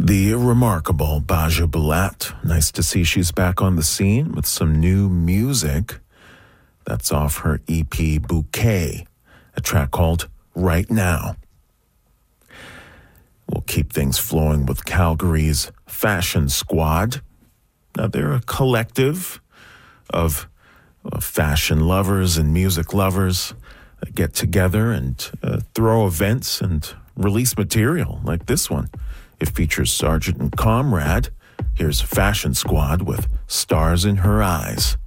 The remarkable Baja Bulat. Nice to see she's back on the scene with some new music. That's off her EP Bouquet, a track called Right Now. We'll keep things flowing with Calgary's Fashion Squad. Now, they're a collective of fashion lovers and music lovers that get together and throw events and release material like this one. It features Sergeant and Comrade. Here's Fashion Squad with Stars in Her Eyes.